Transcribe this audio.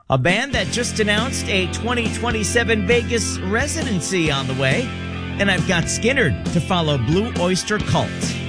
a band that just announced a 2027 Vegas residency on the way. And I've got Skynyrd to follow Blue Oyster Cult.